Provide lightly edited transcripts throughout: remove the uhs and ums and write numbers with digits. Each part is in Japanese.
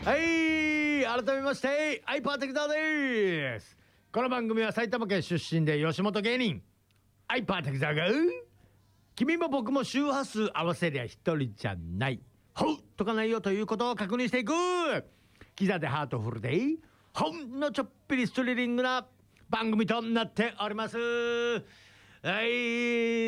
はい、改めましてアイパーテクザーです。この番組は埼玉県出身で吉本芸人アイパーテクザーが君も僕も周波数合わせりゃ一人じゃないほうとかないよということを確認していくキザでハートフルでほんのちょっぴりストリリングな番組となっております。はい、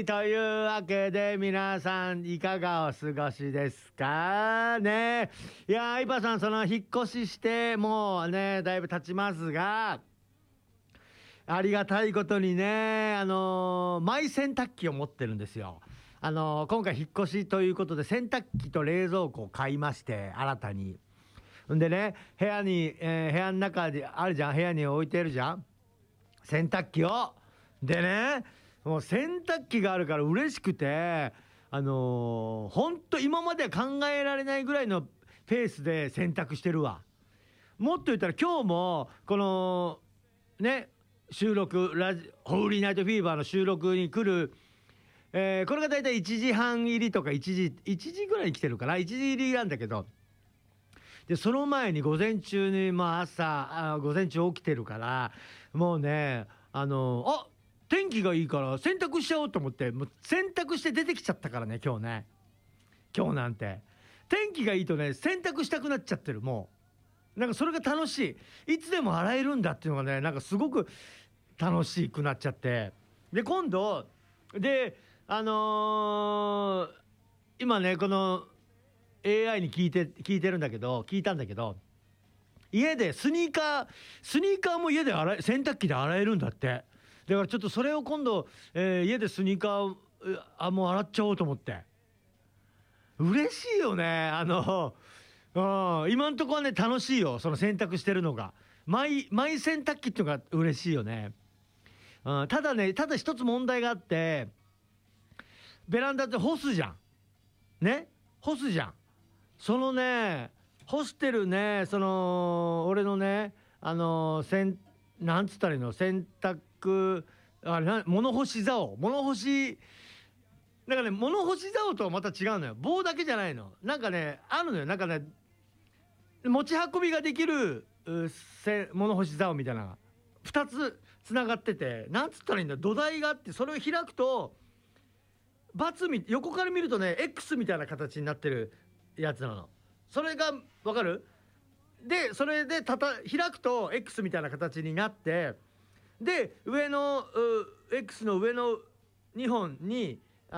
というわけで皆さんいかがお過ごしですかね。いや相葉さん、その引っ越ししてもうねだいぶ経ちますが、ありがたいことにねマイ洗濯機を持ってるんですよ。今回引っ越しということで洗濯機と冷蔵庫を買いまして、新たに。んでね、部屋の中であるじゃん、部屋に置いてるじゃん洗濯機を。でね、もう洗濯機があるから嬉しくて、ほんと今までは考えられないぐらいのペースで洗濯してるわ。もっと言ったら今日もこのね収録ホーリーナイトフィーバーの収録に来る、これが大体1時半入りとか1時ぐらいに来てるから1時入りなんだけど、でその前に午前中に午前中起きてるから、もうね天気がいいから洗濯しちゃおうと思って、もう洗濯して出てきちゃったからね今日なんて天気がいいとね洗濯したくなっちゃってる。もうなんかそれが楽しい、いつでも洗えるんだっていうのがねなんかすごく楽しくなっちゃって、で今度で今ねこの AI に聞いたんだけど、家でスニーカーも家で洗濯機で洗えるんだって。だからちょっとそれを今度、家でスニーカーもう洗っちゃおうと思って。嬉しいよね。今んとこはね楽しいよ、その洗濯してるのが。マイ洗濯機っていうのが嬉しいよね。ただ一つ問題があって、ベランダって干すじゃんね、そのね干してるね、その俺のねなんつったらいいの、洗濯物干し竿だからね、物干し竿とはまた違うのよ。棒だけじゃないの。なんかねあるのよ、なんかね持ち運びができる物干し竿みたいなのが2つつながってて、なんつったらいいんだ、土台があって、それを開くと横から見るとね X みたいな形になってるやつなの。それがわかる？でそれで開くと X みたいな形になって、でX の上の2本に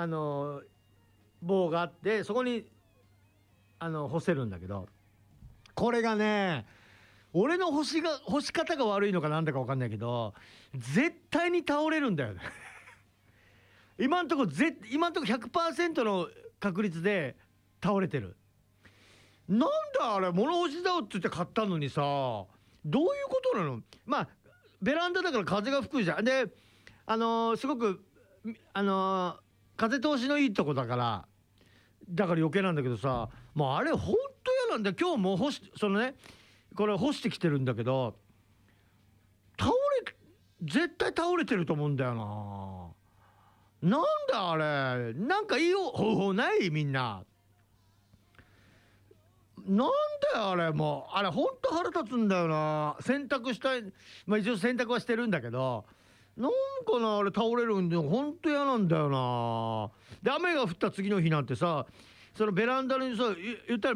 棒があって、そこに干せるんだけど、これがね俺の干し方が悪いのかなんだか分かんないけど絶対に倒れるんだよね今んとこ 100% の確率で倒れてる。なんだあれ、物干し竿って言って買ったのにさ、どういうことなの。まあベランダだから風が吹くじゃん。ですごく風通しのいいとこだから余計なんだけどさ、もうあれほんと嫌なんだよ。今日もこれ干してきてるんだけど、絶対倒れてると思うんだよな。なんだあれ、なんかいい方法ない？みんななんだよあれ、もうあれほんと腹立つんだよな。洗濯したい、一応洗濯はしてるんだけど、なんかなあれ倒れるんでほんと嫌なんだよな。で雨が降った次の日なんてさ、そのベランダにさ言ったら